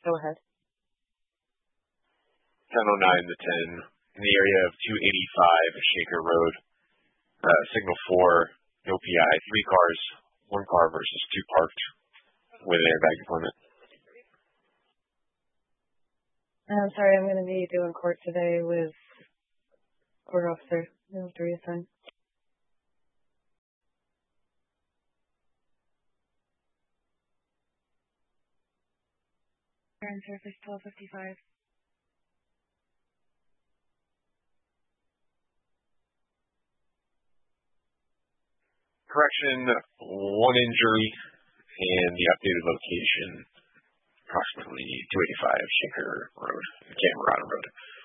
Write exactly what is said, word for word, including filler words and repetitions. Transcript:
Go ahead. ten oh nine to ten in the area of two eighty-five Shaker Road. Uh, signal four, no P I, three cars, one car versus two parked with an airbag deployment. I'm sorry, I'm going to be doing court today with court officer. You'll have to reassign. Current surface twelve fifty-five. Correction, one injury, and the updated location, approximately two eighty-five Shaker Road, Cameron Road.